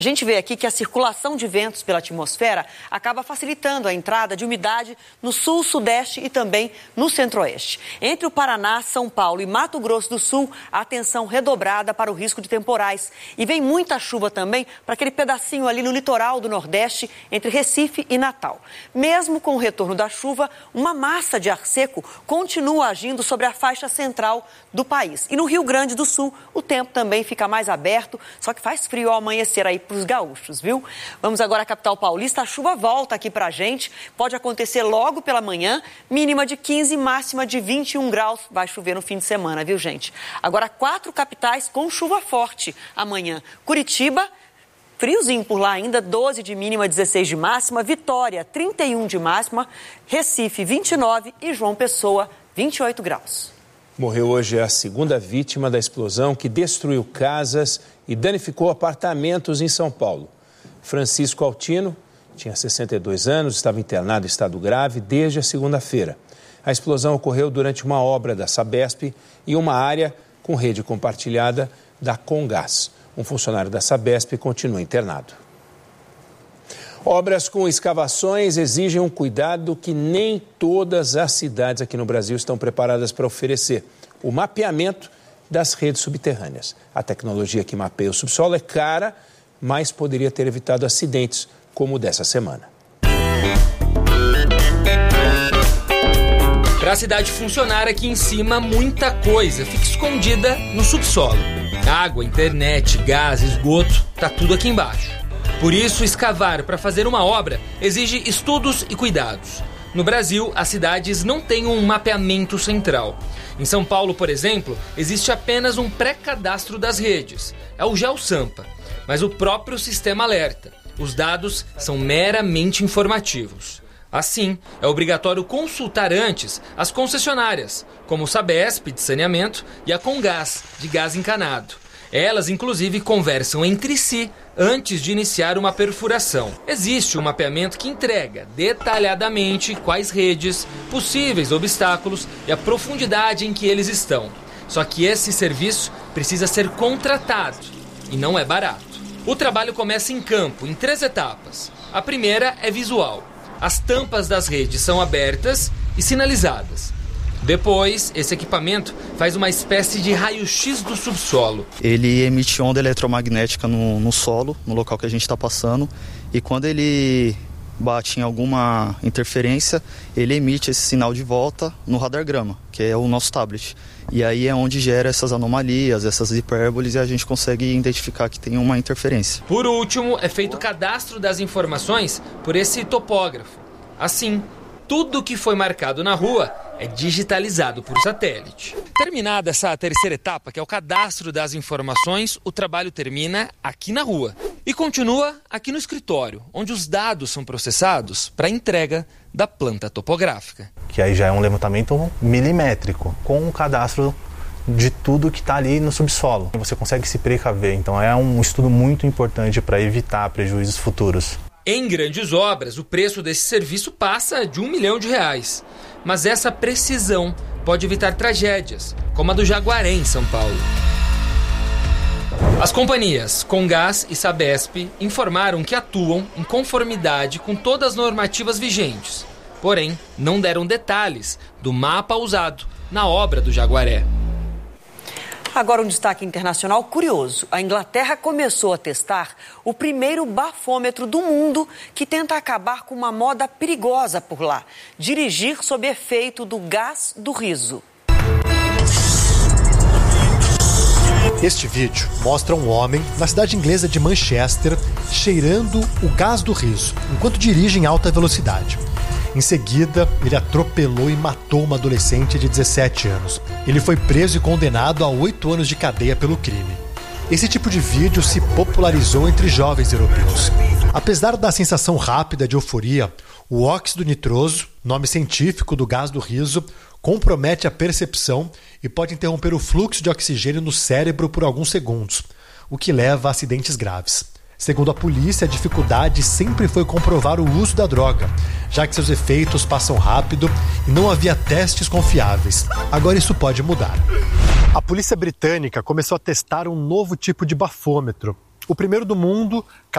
A gente vê aqui que a circulação de ventos pela atmosfera acaba facilitando a entrada de umidade no sul, sudeste e também no centro-oeste. Entre o Paraná, São Paulo e Mato Grosso do Sul, a atenção redobrada para o risco de temporais. E vem muita chuva também para aquele pedacinho ali no litoral do Nordeste, entre Recife e Natal. Mesmo com o retorno da chuva, uma massa de ar seco continua agindo sobre a faixa central do país. E no Rio Grande do Sul, o tempo também fica mais aberto, só que faz frio ao amanhecer aí para os gaúchos, viu? Vamos agora à capital paulista. A chuva volta aqui pra gente. Pode acontecer logo pela manhã. Mínima de 15, máxima de 21 graus. Vai chover no fim de semana, viu, gente? Agora, 4 capitais com chuva forte amanhã. Curitiba, friozinho por lá ainda, 12 de mínima, 16 de máxima. Vitória, 31 de máxima. Recife, 29 e João Pessoa, 28 graus. Morreu hoje a segunda vítima da explosão que destruiu casas e danificou apartamentos em São Paulo. Francisco Altino tinha 62 anos, estava internado em estado grave desde a segunda-feira. A explosão ocorreu durante uma obra da Sabesp em uma área com rede compartilhada da Comgás. Um funcionário da Sabesp continua internado. Obras com escavações exigem um cuidado que nem todas as cidades aqui no Brasil estão preparadas para oferecer: o mapeamento das redes subterrâneas. A tecnologia que mapeia o subsolo é cara, mas poderia ter evitado acidentes como o dessa semana. Para a cidade funcionar aqui em cima, muita coisa fica escondida no subsolo. Água, internet, gás, esgoto, tá tudo aqui embaixo. Por isso, escavar para fazer uma obra exige estudos e cuidados. No Brasil, as cidades não têm um mapeamento central. Em São Paulo, por exemplo, existe apenas um pré-cadastro das redes. É o GeoSampa. Mas o próprio sistema alerta. Os dados são meramente informativos. Assim, é obrigatório consultar antes as concessionárias, como o Sabesp, de saneamento, e a Comgás, de gás encanado. Elas, inclusive, conversam entre si antes de iniciar uma perfuração. Existe um mapeamento que entrega detalhadamente quais redes, possíveis obstáculos e a profundidade em que eles estão. Só que esse serviço precisa ser contratado e não é barato. O trabalho começa em campo, em 3 etapas. A primeira é visual. As tampas das redes são abertas e sinalizadas. Depois, esse equipamento faz uma espécie de raio-x do subsolo. Ele emite onda eletromagnética no solo, no local que a gente está passando, e quando ele bate em alguma interferência, ele emite esse sinal de volta no radargrama, que é o nosso tablet. E aí é onde gera essas anomalias, essas hipérboles, e a gente consegue identificar que tem uma interferência. Por último, é feito o cadastro das informações por esse topógrafo. Assim, tudo que foi marcado na rua é digitalizado por satélite. Terminada essa terceira etapa, que é o cadastro das informações, o trabalho termina aqui na rua e continua aqui no escritório, onde os dados são processados para a entrega da planta topográfica. Que aí já é um levantamento milimétrico, com um cadastro de tudo que está ali no subsolo. Você consegue se precaver, então é um estudo muito importante para evitar prejuízos futuros. Em grandes obras, o preço desse serviço passa de R$1 milhão. Mas essa precisão pode evitar tragédias, como a do Jaguaré, em São Paulo. As companhias Comgás e Sabesp informaram que atuam em conformidade com todas as normativas vigentes. Porém, não deram detalhes do mapa usado na obra do Jaguaré. Agora um destaque internacional curioso. A Inglaterra começou a testar o primeiro bafômetro do mundo que tenta acabar com uma moda perigosa por lá: dirigir sob efeito do gás do riso. Este vídeo mostra um homem na cidade inglesa de Manchester cheirando o gás do riso enquanto dirige em alta velocidade. Em seguida, ele atropelou e matou uma adolescente de 17 anos. Ele foi preso e condenado a 8 anos de cadeia pelo crime. Esse tipo de vídeo se popularizou entre jovens europeus. Apesar da sensação rápida de euforia, o óxido nitroso, nome científico do gás do riso, compromete a percepção e pode interromper o fluxo de oxigênio no cérebro por alguns segundos, o que leva a acidentes graves. Segundo a polícia, a dificuldade sempre foi comprovar o uso da droga, já que seus efeitos passam rápido e não havia testes confiáveis. Agora isso pode mudar. A polícia britânica começou a testar um novo tipo de bafômetro, o primeiro do mundo,